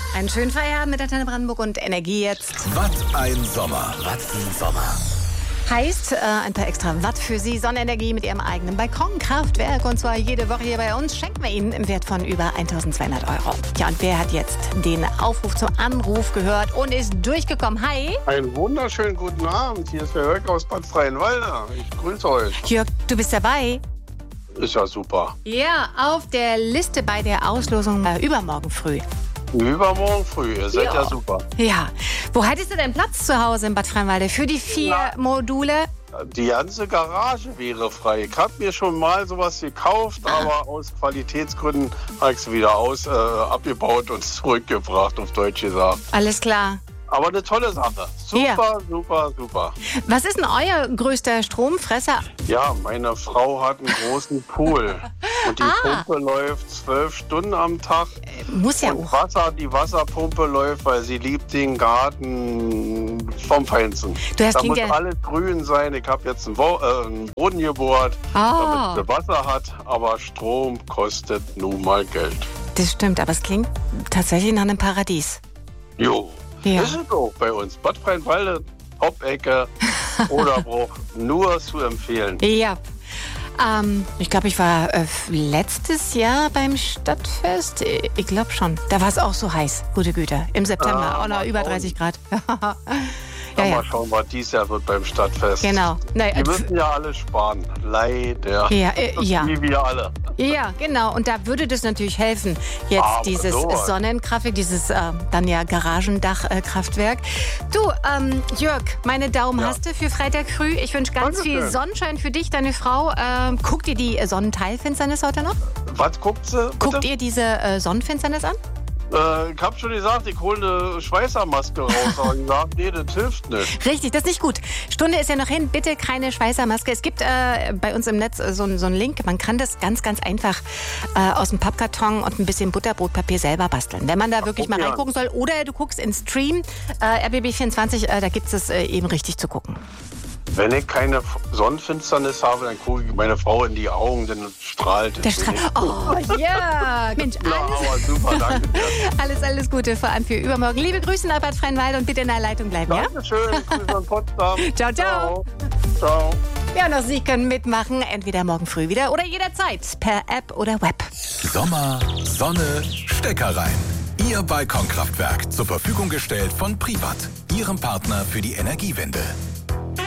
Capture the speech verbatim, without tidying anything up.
Einen schönen Feierabend mit Antenne Brandenburg und Energie jetzt. Watt ein Sommer. Watt ein Sommer. Heißt, äh, ein paar extra Watt für Sie. Sonnenenergie mit Ihrem eigenen Balkonkraftwerk. Und zwar jede Woche hier bei uns. Schenken wir Ihnen im Wert von über eintausendzweihundert Euro. Tja, und wer hat jetzt den Aufruf zum Anruf gehört und ist durchgekommen? Hi. Einen wunderschönen guten Abend. Hier ist der Jörg aus Bad Freienwalde. Ich grüße euch. Jörg, du bist dabei. Ist ja super. Ja, auf der Liste bei der Auslosung äh, übermorgen früh. Übermorgen früh. Ihr seid ja. ja super. Ja. Wo hättest du denn Platz zu Hause in Bad Freienwalde für die vier Na. Module? Die ganze Garage wäre frei. Ich habe mir schon mal sowas gekauft, aber aus Qualitätsgründen habe ich es wieder aus, äh, abgebaut und zurückgebracht, auf Deutsch gesagt. Alles klar. Aber eine tolle Sache. Super, Ja. super, super. Was ist denn euer größter Stromfresser? Ja, meine Frau hat einen großen Pool. Und die Ah. Pumpe läuft zwölf Stunden am Tag. Muss ja Und auch. Wasser, die Wasserpumpe läuft, weil sie liebt den Garten vom Feinsten. Du hast Da klingt muss ja- alles grün sein. Ich habe jetzt einen, Wo äh, einen Boden gebohrt, Ah. damit sie Wasser hat. Aber Strom kostet nun mal Geld. Das stimmt, aber es klingt tatsächlich nach einem Paradies. Jo, Ja. ist es so bei uns. Bad Freienwalde, Hauptecke, Oderbruch, nur zu empfehlen. Ja. Ähm, ich glaube, ich war äh, letztes Jahr beim Stadtfest. Ich glaube schon. Da war es auch so heiß. Gute Güte. Im September. Ah, auch noch mal über schauen. dreißig Grad. Ja, ja, ja. Mal schauen, was dieses Jahr wird beim Stadtfest. Genau. Nee, Die äh, müssen ja alle sparen. Leider. Ja, äh, Das ja. Wie wir alle. Ja, genau. Und da würde das natürlich helfen. Jetzt Aber dieses sowas. Sonnenkraftwerk, dieses äh, dann ja Garagendach-Kraftwerk. Du, ähm, Jörg, meine Daumen Ja. hast du für Freitag früh. Ich wünsche ganz Dankeschön. viel Sonnenschein für dich, deine Frau. Ähm, guckt ihr die äh, Sonnenteilfinsternis heute noch? Was guckt sie? Bitte? Guckt ihr diese äh, Sonnenfinsternis an? Äh, ich hab schon gesagt, ich hole eine Schweißermaske raus. Aber ich sag, nee, das hilft nicht. Richtig, das ist nicht gut. Stunde ist ja noch hin. Bitte keine Schweißermaske. Es gibt äh, bei uns im Netz äh, so, ein- so einen Link. Man kann das ganz, ganz einfach äh, aus dem Pappkarton und ein bisschen Butterbrotpapier selber basteln. Wenn man da wirklich guck mal mir reingucken soll. Oder du guckst in Stream, äh, R B B vierundzwanzig, äh, da gibt es äh, eben richtig zu gucken. Wenn ich keine F- Sonnenfinsternis habe, dann gucke ich meine Frau in die Augen, dann strahlt es. Der Strahl. Oh ja, Mensch, Ja, alles, aber super, danke dir. alles, alles Gute, vor allem für übermorgen. Liebe Grüße nach Bad Freienwalde und bitte in der Leitung bleiben, ja? Dankeschön, Grüße an Potsdam. Ciao, ciao. Ciao. Ciao. Ja, und auch Sie können mitmachen, entweder morgen früh wieder oder jederzeit per App oder Web. Sommer, Sonne, Stecker rein. Ihr Balkonkraftwerk zur Verfügung gestellt von Privat, Ihrem Partner für die Energiewende.